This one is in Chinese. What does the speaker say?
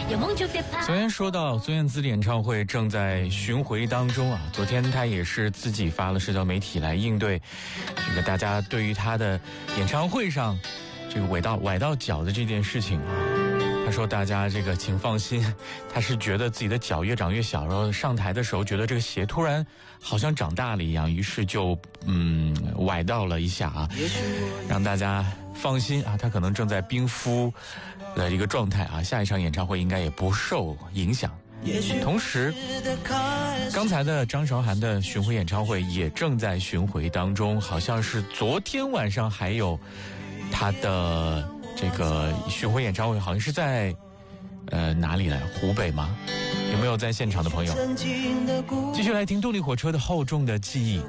昨天说到孙燕姿的演唱会正在巡回当中啊，昨天她也是自己发了社交媒体来应对这个大家对于她的演唱会上这个崴到脚的这件事情。他说大家这个请放心，他是觉得自己的脚越长越小，然后上台的时候觉得这个鞋突然好像长大了一样，于是就崴到了一下啊，让大家放心啊，他可能正在冰敷的一个状态啊，下一场演唱会应该也不受影响。同时刚才的张韶涵的巡回演唱会也正在巡回当中，好像是昨天晚上还有他的这个巡回演唱会，好像是在哪里来？湖北吗？有没有在现场的朋友？继续来听动力火车的厚重的记忆。